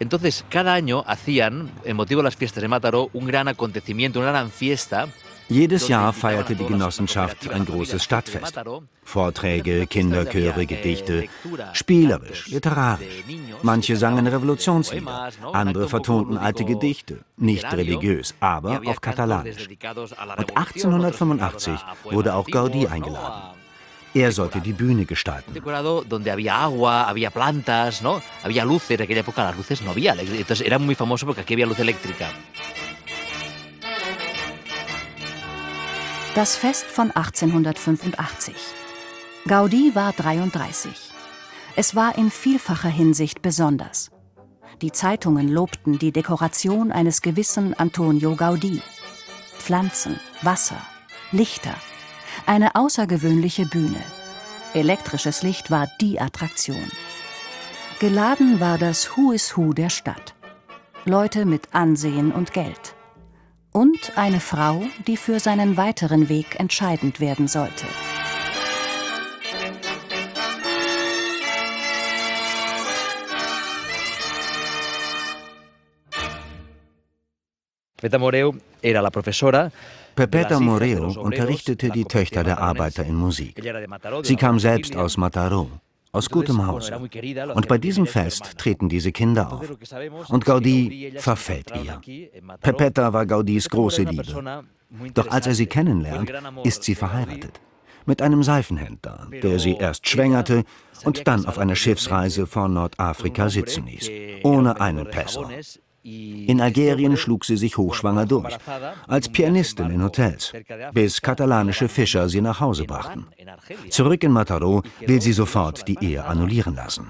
Entonces, cada año hacían, en motivo de las fiestas de Mataró, un gran acontecimiento, una gran fiesta. Jedes Jahr feierte die Genossenschaft ein großes Stadtfest. Vorträge, Kinderchöre, Gedichte, spielerisch, literarisch. Manche sangen Revolutionslieder, andere vertonten alte Gedichte, nicht religiös, aber auf Katalanisch. Und 1885 wurde auch Gaudí eingeladen. Er sollte die Bühne gestalten. Donde había agua, había plantas, ¿no? Había luces. En aquella época las luces no había. Entonces era muy famoso porque aquí había luz eléctrica. Das Fest von 1885. Gaudí war 33. Es war in vielfacher Hinsicht besonders. Die Zeitungen lobten die Dekoration eines gewissen Antonio Gaudí. Pflanzen, Wasser, Lichter. Eine außergewöhnliche Bühne. Elektrisches Licht war die Attraktion. Geladen war das Who is Who der Stadt. Leute mit Ansehen und Geld. Und eine Frau, die für seinen weiteren Weg entscheidend werden sollte. Pepeta Moreu era la profesora. Pepeta Moreu unterrichtete die Töchter der Arbeiter in Musik. Sie kam selbst aus Mataró, aus gutem Hause. Und bei diesem Fest treten diese Kinder auf. Und Gaudí verfällt ihr. Pepeta war Gaudís große Liebe. Doch als er sie kennenlernt, ist sie verheiratet. Mit einem Seifenhändler, der sie erst schwängerte und dann auf einer Schiffsreise vor Nordafrika sitzen ließ, ohne einen Peso. In Algerien schlug sie sich hochschwanger durch, als Pianistin in Hotels, bis katalanische Fischer sie nach Hause brachten. Zurück in Mataró will sie sofort die Ehe annullieren lassen.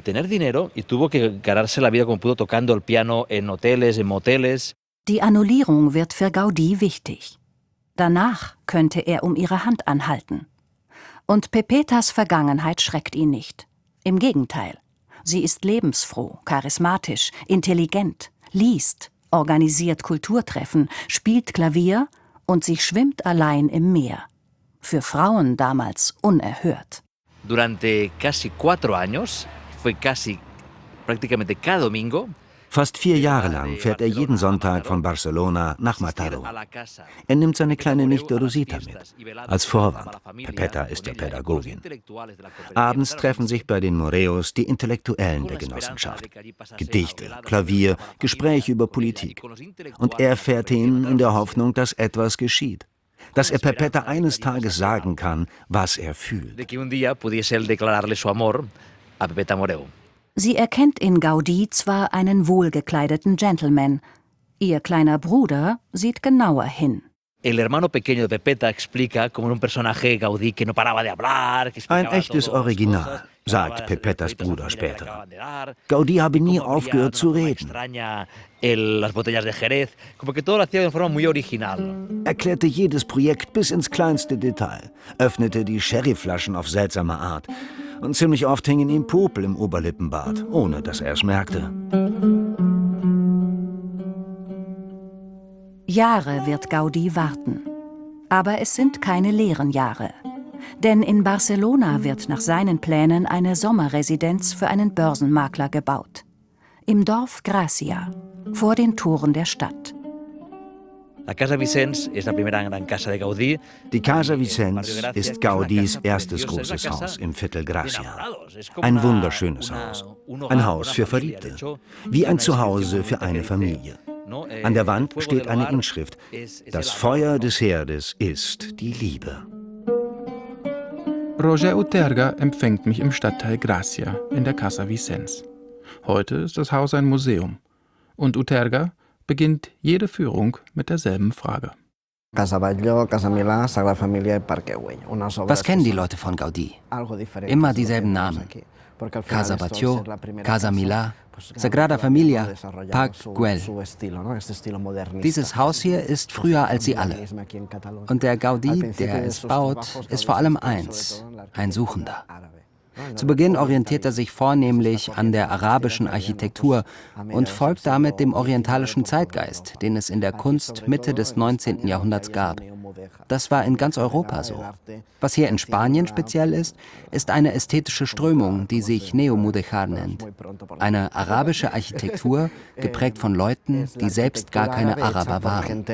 Die Annullierung wird für Gaudí wichtig. Danach könnte er um ihre Hand anhalten. Und Pepetas Vergangenheit schreckt ihn nicht. Im Gegenteil, sie ist lebensfroh, charismatisch, intelligent, liest, organisiert Kulturtreffen, spielt Klavier und sie schwimmt allein im Meer. Für Frauen damals unerhört. Durante casi 4 años, fue casi prácticamente cada domingo. Fast 4 Jahre lang fährt er jeden Sonntag von Barcelona nach Mataró. Er nimmt seine kleine Nichte Rosita mit, als Vorwand. Pepeta ist ja Pädagogin. Abends treffen sich bei den Moreus die Intellektuellen der Genossenschaft. Gedichte, Klavier, Gespräche über Politik. Und er fährt hin in der Hoffnung, dass etwas geschieht. Dass er Pepeta eines Tages sagen kann, was er fühlt. Sie erkennt in Gaudí zwar einen wohlgekleideten Gentleman, ihr kleiner Bruder sieht genauer hin. El hermano pequeño de Pepeta explica como un personaje Gaudí que no paraba de hablar. Ein echtes Original, sagt Pepetas Bruder später. Gaudí habe nie aufgehört zu reden. Erklärte jedes Projekt bis ins kleinste Detail, öffnete die Sherryflaschen auf seltsame Art. Und ziemlich oft hingen ihm Popel im Oberlippenbart, ohne dass er es merkte. Jahre wird Gaudí warten. Aber es sind keine leeren Jahre. Denn in Barcelona wird nach seinen Plänen eine Sommerresidenz für einen Börsenmakler gebaut. Im Dorf Gracia, vor den Toren der Stadt. Die Casa Vicens ist Gaudís erstes großes Haus im Viertel Gracia. Ein wunderschönes Haus. Ein Haus für Verliebte. Wie ein Zuhause für eine Familie. An der Wand steht eine Inschrift: Das Feuer des Herdes ist die Liebe. Roger Uterga empfängt mich im Stadtteil Gracia in der Casa Vicens. Heute ist das Haus ein Museum. Und Uterga beginnt jede Führung mit derselben Frage. Was kennen die Leute von Gaudí? Immer dieselben Namen. Casa Batlló, Casa Milà, Sagrada Familia, Parc Güell. Dieses Haus hier ist früher als sie alle. Und der Gaudí, der es baut, ist vor allem eins: ein Suchender. Zu Beginn orientiert er sich vornehmlich an der arabischen Architektur und folgt damit dem orientalischen Zeitgeist, den es in der Kunst Mitte des 19. Jahrhunderts gab. Das war in ganz Europa so. Was hier in Spanien speziell ist, ist eine ästhetische Strömung, die sich Neomudéjar nennt. Eine arabische Architektur, geprägt von Leuten, die selbst gar keine Araber waren.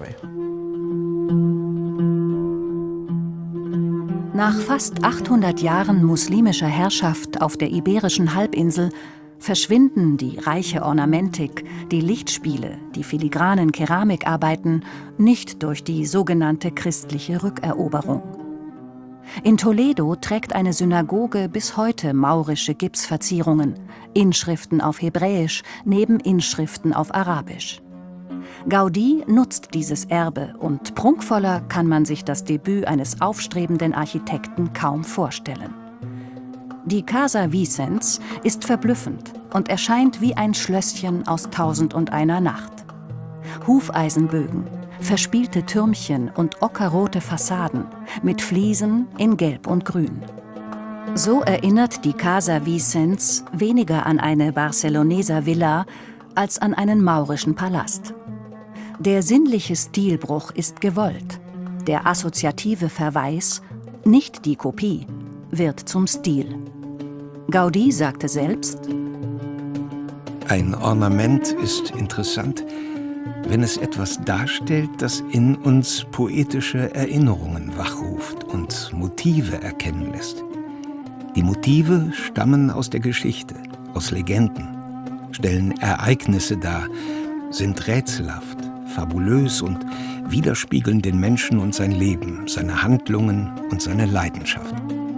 Nach fast 800 Jahren muslimischer Herrschaft auf der Iberischen Halbinsel verschwinden die reiche Ornamentik, die Lichtspiele, die filigranen Keramikarbeiten nicht durch die sogenannte christliche Rückeroberung. In Toledo trägt eine Synagoge bis heute maurische Gipsverzierungen, Inschriften auf Hebräisch neben Inschriften auf Arabisch. Gaudí nutzt dieses Erbe und prunkvoller kann man sich das Debüt eines aufstrebenden Architekten kaum vorstellen. Die Casa Vicens ist verblüffend und erscheint wie ein Schlösschen aus 1001 Nacht. Hufeisenbögen, verspielte Türmchen und ockerrote Fassaden mit Fliesen in Gelb und Grün. So erinnert die Casa Vicens weniger an eine Barceloneser Villa als an einen maurischen Palast. Der sinnliche Stilbruch ist gewollt. Der assoziative Verweis, nicht die Kopie, wird zum Stil. Gaudí sagte selbst: Ein Ornament ist interessant, wenn es etwas darstellt, das in uns poetische Erinnerungen wachruft und Motive erkennen lässt. Die Motive stammen aus der Geschichte, aus Legenden, stellen Ereignisse dar, sind rätselhaft, fabulös und widerspiegeln den Menschen und sein Leben, seine Handlungen und seine Leidenschaft.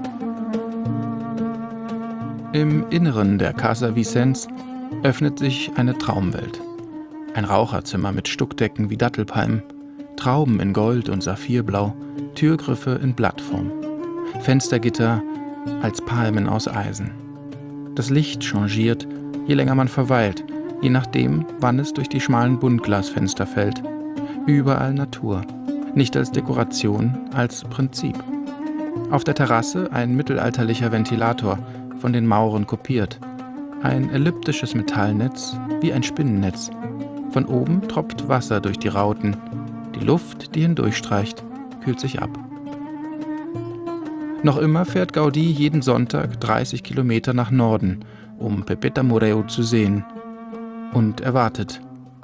Im Inneren der Casa Vicens öffnet sich eine Traumwelt. Ein Raucherzimmer mit Stuckdecken wie Dattelpalmen, Trauben in Gold und Saphirblau, Türgriffe in Blattform, Fenstergitter als Palmen aus Eisen. Das Licht changiert, je länger man verweilt, je nachdem, wann es durch die schmalen Buntglasfenster fällt. Überall Natur, nicht als Dekoration, als Prinzip. Auf der Terrasse ein mittelalterlicher Ventilator, von den Mauren kopiert. Ein elliptisches Metallnetz, wie ein Spinnennetz. Von oben tropft Wasser durch die Rauten. Die Luft, die hindurchstreicht, kühlt sich ab. Noch immer fährt Gaudí jeden Sonntag 30 Kilometer nach Norden, um Pepeta Moreu zu sehen. Und er wartet.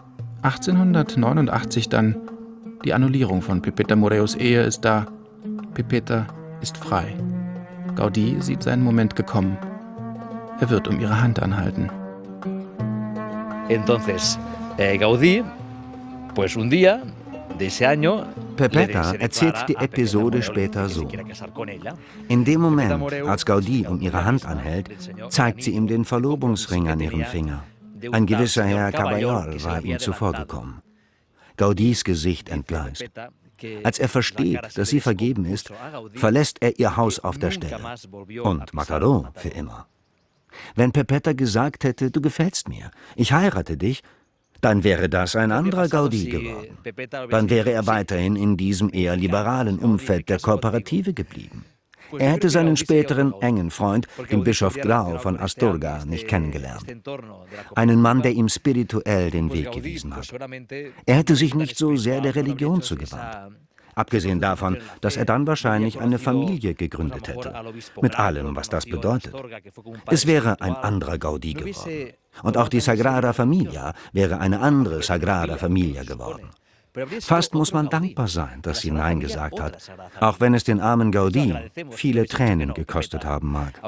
1889 dann. Die Annullierung von Pepeta Moreus Ehe ist da. Pepeta ist frei. Gaudí sieht seinen Moment gekommen. Er wird um ihre Hand anhalten. Entonces, Gaudí, pues un día de ese año. Pepeta erzählt die Episode später so. In dem Moment, als Gaudí um ihre Hand anhält, zeigt sie ihm den Verlobungsring an ihrem Finger. Ein gewisser Herr Caballol war ihm zuvorgekommen. Gaudís Gesicht entgleist. Als er versteht, dass sie vergeben ist, verlässt er ihr Haus auf der Stelle. Und Mataró für immer. Wenn Pepeta gesagt hätte, du gefällst mir, ich heirate dich, dann wäre das ein anderer Gaudí geworden. Dann wäre er weiterhin in diesem eher liberalen Umfeld der Kooperative geblieben. Er hätte seinen späteren engen Freund, den Bischof Grau von Astorga, nicht kennengelernt. Einen Mann, der ihm spirituell den Weg gewiesen hat. Er hätte sich nicht so sehr der Religion zugewandt. Abgesehen davon, dass er dann wahrscheinlich eine Familie gegründet hätte. Mit allem, was das bedeutet. Es wäre ein anderer Gaudí geworden. Und auch die Sagrada Familia wäre eine andere Sagrada Familia geworden. Fast muss man dankbar sein, dass sie Nein gesagt hat, auch wenn es den armen Gaudí viele Tränen gekostet haben mag.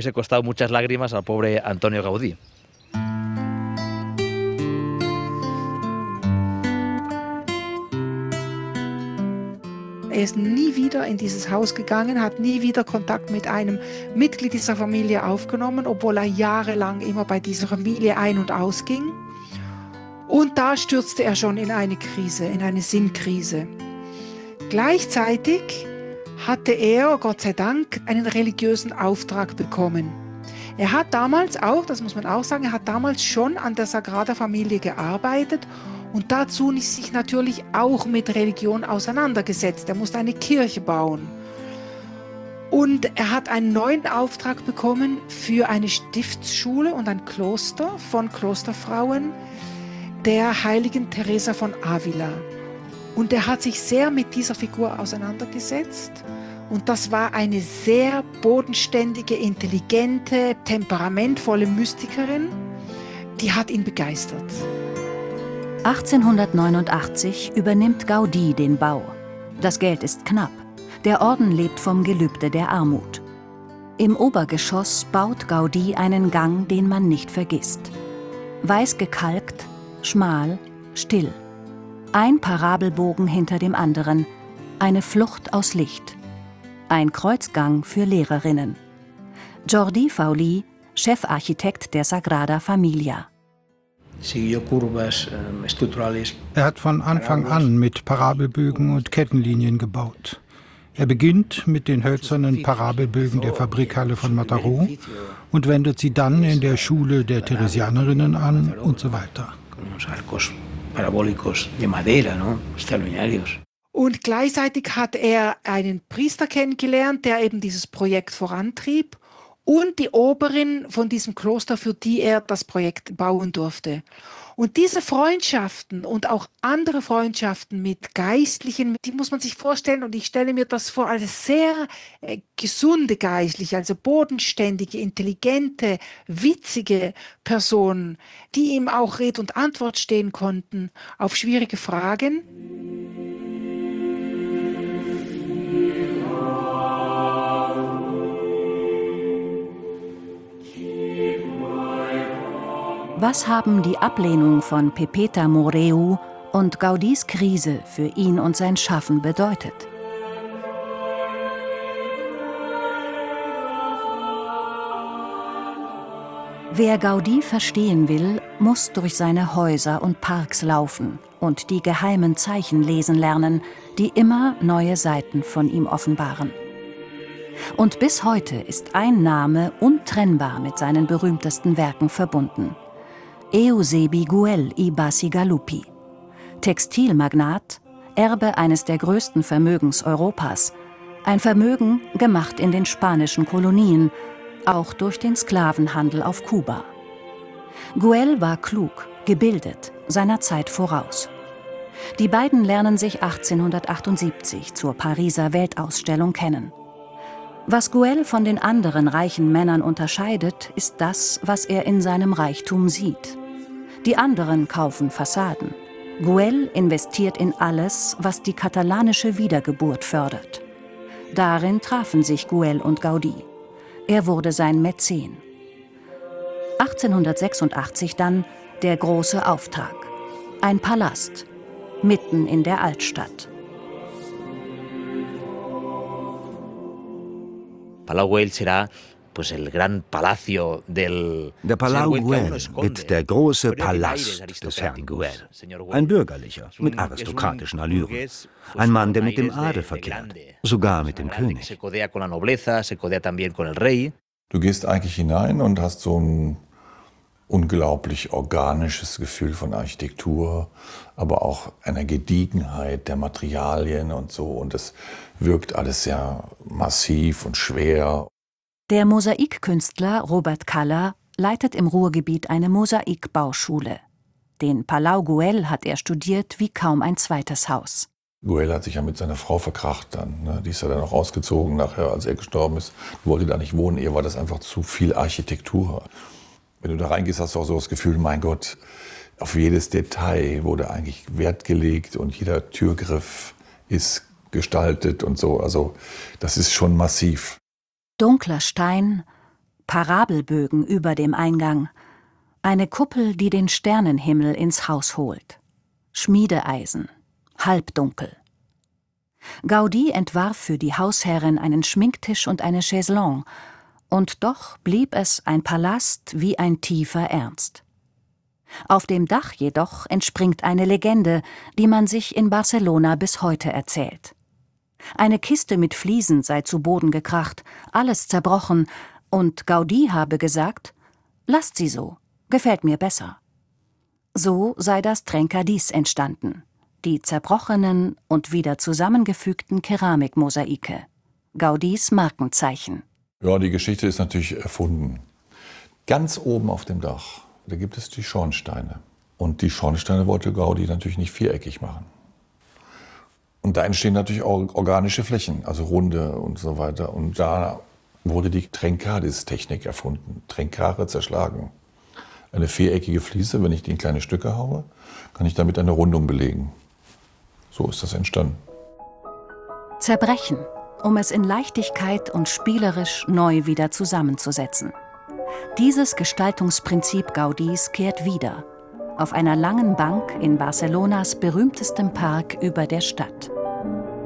Er ist nie wieder in dieses Haus gegangen, hat nie wieder Kontakt mit einem Mitglied dieser Familie aufgenommen, obwohl er jahrelang immer bei dieser Familie ein- und ausging. Und da stürzte er schon in eine Krise, in eine Sinnkrise. Gleichzeitig hatte er, Gott sei Dank, einen religiösen Auftrag bekommen. Er hat damals auch, das muss man auch sagen, er hat damals schon an der Sagrada Familia gearbeitet und dazu sich natürlich auch mit Religion auseinandergesetzt. Er musste eine Kirche bauen. Und er hat einen neuen Auftrag bekommen für eine Stiftsschule und ein Kloster von Klosterfrauen der heiligen Teresa von Avila. Und er hat sich sehr mit dieser Figur auseinandergesetzt. Und das war eine sehr bodenständige, intelligente, temperamentvolle Mystikerin. Die hat ihn begeistert. 1889 übernimmt Gaudí den Bau. Das Geld ist knapp. Der Orden lebt vom Gelübde der Armut. Im Obergeschoss baut Gaudí einen Gang, den man nicht vergisst. Weiß gekalkt, schmal, still. Ein Parabelbogen hinter dem anderen, eine Flucht aus Licht. Ein Kreuzgang für Lehrerinnen. Jordi Fauli, Chefarchitekt der Sagrada Familia. Er hat von Anfang an mit Parabelbögen und Kettenlinien gebaut. Er beginnt mit den hölzernen Parabelbögen der Fabrikhalle von Mataró und wendet sie dann in der Schule der Theresianerinnen an und so weiter. Und gleichzeitig hat er einen Priester kennengelernt, der eben dieses Projekt vorantrieb, und die Oberin von diesem Kloster, für die er das Projekt bauen durfte. Und diese Freundschaften und auch andere Freundschaften mit Geistlichen, die muss man sich vorstellen, und ich stelle mir das vor als sehr gesunde Geistliche, also bodenständige, intelligente, witzige Personen, die ihm auch Rede und Antwort stehen konnten auf schwierige Fragen. Was haben die Ablehnung von Pepeta Moreu und Gaudís Krise für ihn und sein Schaffen bedeutet? Wer Gaudí verstehen will, muss durch seine Häuser und Parks laufen und die geheimen Zeichen lesen lernen, die immer neue Seiten von ihm offenbaren. Und bis heute ist ein Name untrennbar mit seinen berühmtesten Werken verbunden: Eusebi Güell y Bacigalupi, Textilmagnat, Erbe eines der größten Vermögens Europas, ein Vermögen gemacht in den spanischen Kolonien, auch durch den Sklavenhandel auf Kuba. Güell war klug, gebildet, seiner Zeit voraus. Die beiden lernen sich 1878 zur Pariser Weltausstellung kennen. Was Güell von den anderen reichen Männern unterscheidet, ist das, was er in seinem Reichtum sieht. Die anderen kaufen Fassaden. Güell investiert in alles, was die katalanische Wiedergeburt fördert. Darin trafen sich Güell und Gaudí. Er wurde sein Mäzen. 1886 dann der große Auftrag. Ein Palast, mitten in der Altstadt. Palau Güell será el gran palacio del. Der Palau Güell wird der große Palast des Herrn Güell. Ein bürgerlicher, mit aristokratischen Allüren. Ein Mann, der mit dem Adel verkehrt, sogar mit dem König. Du gehst eigentlich hinein und hast so ein unglaublich organisches Gefühl von Architektur, aber auch einer Gediegenheit der Materialien und so. Und es wirkt alles sehr massiv und schwer. Der Mosaikkünstler Robert Calla leitet im Ruhrgebiet eine Mosaikbauschule. Den Palau Güell hat er studiert wie kaum ein zweites Haus. Güell hat sich ja mit seiner Frau verkracht dann. Ne? Die ist ja dann auch ausgezogen nachher, als er gestorben ist. Wollte da nicht wohnen, ihr war das einfach zu viel Architektur. Wenn du da reingehst, hast du auch so das Gefühl, mein Gott, auf jedes Detail wurde eigentlich Wert gelegt und jeder Türgriff ist gestaltet und so. Also das ist schon massiv. Dunkler Stein, Parabelbögen über dem Eingang, eine Kuppel, die den Sternenhimmel ins Haus holt. Schmiedeeisen, halbdunkel. Gaudí entwarf für die Hausherrin einen Schminktisch und eine Chaiselongue, und doch blieb es ein Palast wie ein tiefer Ernst. Auf dem Dach jedoch entspringt eine Legende, die man sich in Barcelona bis heute erzählt. Eine Kiste mit Fliesen sei zu Boden gekracht, alles zerbrochen, und Gaudí habe gesagt: »Lasst sie so, gefällt mir besser.« So sei das Trencadís entstanden, die zerbrochenen und wieder zusammengefügten Keramikmosaike. Gaudís Markenzeichen. Ja, die Geschichte ist natürlich erfunden. Ganz oben auf dem Dach, da gibt es die Schornsteine. Und die Schornsteine wollte Gaudí natürlich nicht viereckig machen. Und da entstehen natürlich auch organische Flächen, also runde und so weiter. Und da wurde die Trencadis-Technik erfunden. Trencare, zerschlagen. Eine viereckige Fliese, wenn ich die in kleine Stücke haue, kann ich damit eine Rundung belegen. So ist das entstanden. Zerbrechen, um es in Leichtigkeit und spielerisch neu wieder zusammenzusetzen. Dieses Gestaltungsprinzip Gaudís kehrt wieder auf einer langen Bank in Barcelonas berühmtestem Park über der Stadt.